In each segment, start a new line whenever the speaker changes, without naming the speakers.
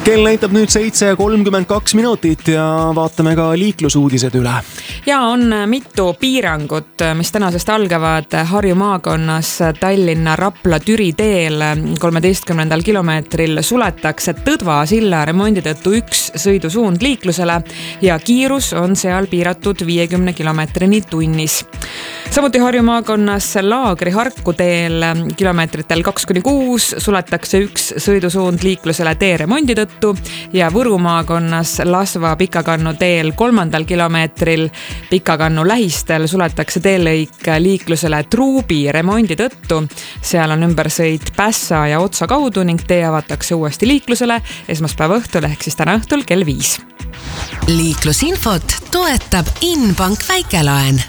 Kell näitab nüüd 7:32 ja vaatame ka liiklusuudised üle.
Ja on mitu piirangut, mis tänasest algavad Harju maakonnas Tallinna-Rapla-Türi teel 13. kilomeetril suletakse Tõdva silla remondi tõttu üks sõidusuund liiklusele ja kiirus on seal piiratud 50 kilomeetrini tunnis. Samuti Harju maakonnas Laagri-Harku teel kilomeetritel 2-6 suletakse üks sõidusuund liiklusele tee remondi tõttu ja Võru maakonnas Lasva-Pikakannu teel 3. kilomeetril Pikakannu lähistel suletakse teelõik liiklusele Truubi remondi tõttu. Seal on ümbersõit Pässa ja Otsa kaudu ning tee avatakse uuesti liiklusele esmaspäeva õhtul ehk siis täna õhtul kell 5.
Liiklusinfot toetab Inbank väikelaen.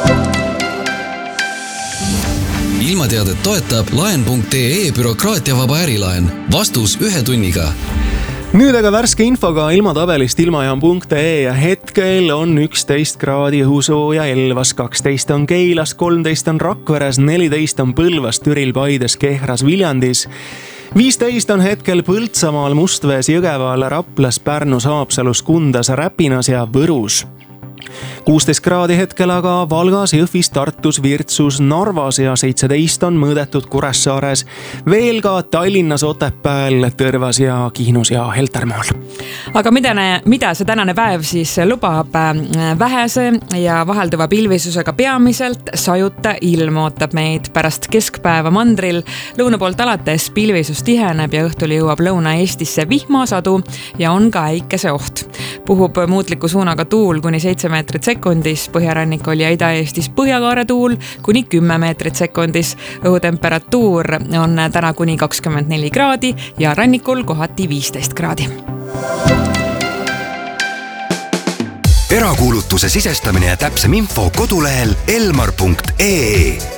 Ilmateadet toetab laen.ee bürokraatiavaba ärilaen. Vastus 1 tunniga.
Nüüd aga värske infoga ilmatabelist ilmajaam.ee ja hetkel on 11 kraadi õhusooja Elvas, 12 on Keilas, 13 on Rakveres, 14 on Põlvas, Türil, Paides, Kehras, Viljandis. 15 on hetkel Põltsamaal, Mustvees, Jõgeval, Raplas, Pärnus, Haapsalus, Kundas, Räpinas ja Võrus. 16 kraadi hetkel aga Valgas, Jõhvis, Tartus, Virtsus, Narvas ja 17 on mõõdetud Kuressaares, veel ka Tallinnas, Otepääl, Tõrvas ja Kihnus ja Heltermaal.
Aga mida see tänane päev siis lubab? Vähese ja vahelduva pilvisusega peamiselt sajuta ilm ootab meid pärast keskpäeva mandril. Lõuna poolt alates pilvisus tiheneb ja õhtul jõuab Lõuna-Eestisse vihmasadu ja on ka äikese oht. Puhub muutliku suunaga tuul kuni 7 meetrit sekundis, Põhjarannikul ja Ida-Eestis põhjakaare tuul kuni 10 meetrit sekundis. Õhutemperatuur on täna kuni 24 kraadi ja rannikul kohati 15 kraadi.
Erakuulutuse sisestamine ja täpsem info kodulehel elmar.ee.